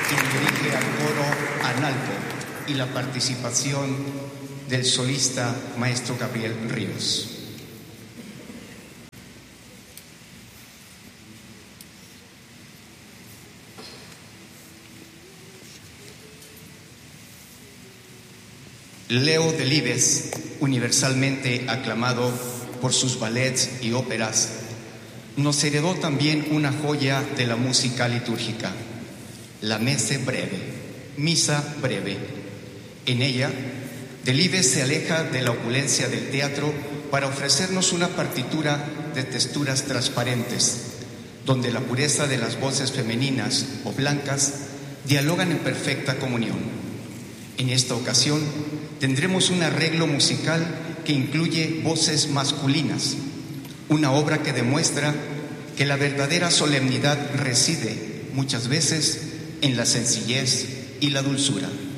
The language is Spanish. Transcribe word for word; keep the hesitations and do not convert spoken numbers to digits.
quien dirige al coro Analco, y la participación del solista maestro Gabriel Ríos. Leo Delibes, universalmente aclamado por sus ballets y óperas, nos heredó también una joya de la música litúrgica, la Messe Breve, Misa Breve. En ella, Delibes se aleja de la opulencia del teatro para ofrecernos una partitura de texturas transparentes, donde la pureza de las voces femeninas o blancas dialogan en perfecta comunión. En esta ocasión, tendremos un arreglo musical que incluye voces masculinas, una obra que demuestra que la verdadera solemnidad reside muchas veces en la sencillez y la dulzura.